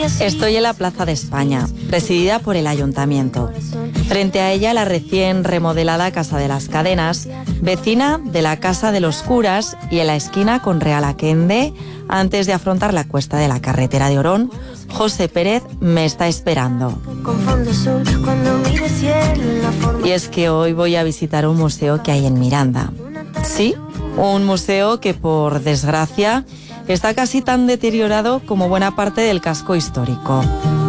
Estoy en la Plaza de España, presidida por el Ayuntamiento. Frente a ella, la recién remodelada Casa de las Cadenas, vecina de la Casa de los Curas, y en la esquina con Real Aquende, antes de afrontar la cuesta de la carretera de Orón, José Pérez me está esperando. Y es que hoy voy a visitar un museo que hay en Miranda. Sí, un museo que, por desgracia, está casi tan deteriorado como buena parte del casco histórico.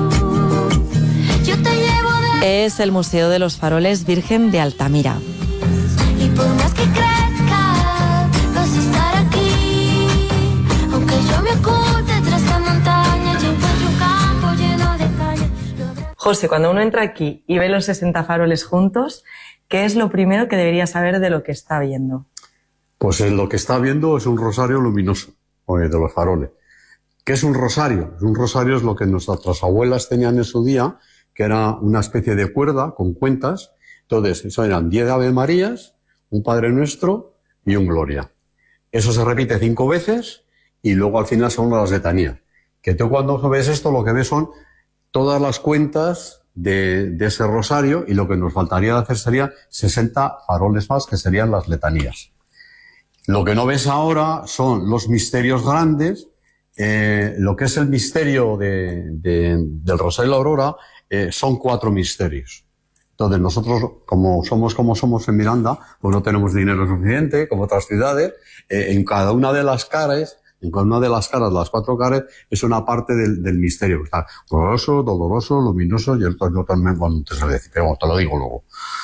Es el Museo de los Faroles Virgen de Altamira. Y por más que crezca, vas a estar aquí. Aunque yo me oculte tras la montaña, yo encuentro un campo lleno de caña. José, cuando uno entra aquí y ve los 60 faroles juntos, ¿qué es lo primero que debería saber de lo que está viendo? Pues lo que está viendo es un rosario luminoso de los faroles. ¿Qué es un rosario? Un rosario es lo que nuestras abuelas tenían en su día, que era una especie de cuerda con cuentas. Entonces, eso eran 10 Ave Marías, un Padre Nuestro y un Gloria. Eso se repite 5 veces y luego al final son las letanías. Que tú cuando ves esto lo que ves son todas las cuentas de ese rosario, y lo que nos faltaría hacer serían 60 faroles más, que serían las letanías. Lo que no ves ahora son los misterios grandes. Lo que es el misterio del Rosario de la Aurora son 4 misterios. Entonces nosotros, como somos en Miranda, pues no tenemos dinero suficiente, como otras ciudades. En cada una de las caras, las 4 caras, es una parte del misterio. Está glorioso, doloroso, luminoso, y el otro también, bueno, te sé decir, pero te lo digo luego.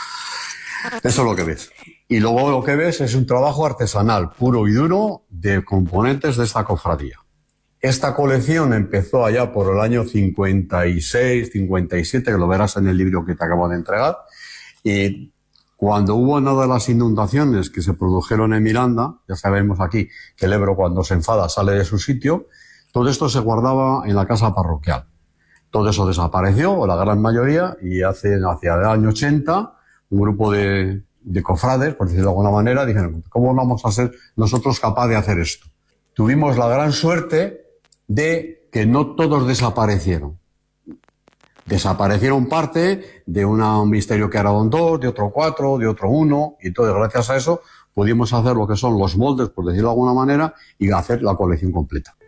Eso es lo que ves. Y luego lo que ves es un trabajo artesanal, puro y duro, de componentes de esta cofradía. Esta colección empezó allá por el año 56, 57, que lo verás en el libro que te acabo de entregar. Y cuando hubo una de las inundaciones que se produjeron en Miranda, ya sabemos aquí que el Ebro, cuando se enfada, sale de su sitio, todo esto se guardaba en la casa parroquial. Todo eso desapareció, o la gran mayoría, y hacia el año 80, un grupo de cofrades, por decirlo de alguna manera, dijeron: ¿cómo vamos a ser nosotros capaces de hacer esto? Tuvimos la gran suerte de que no todos desaparecieron. Desaparecieron parte de un misterio que eran 2, de otro 4, de otro 1, y entonces gracias a eso pudimos hacer lo que son los moldes, por decirlo de alguna manera, y hacer la colección completa.